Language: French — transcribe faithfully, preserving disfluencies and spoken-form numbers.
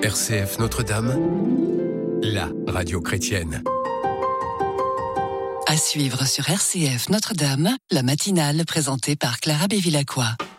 R C F Notre-Dame, la radio chrétienne. À suivre sur R C F Notre-Dame, la matinale présentée par Clara Bévilacqua.